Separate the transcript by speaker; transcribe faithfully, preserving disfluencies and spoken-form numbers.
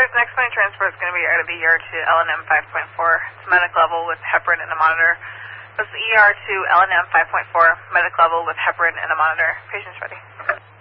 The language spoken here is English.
Speaker 1: Transfers, next morning transfer is going to be out of E R to L N M five point four. It's medic level with heparin and a monitor. This is E R to L N M five point four, medic level with heparin and a monitor. Patient's ready.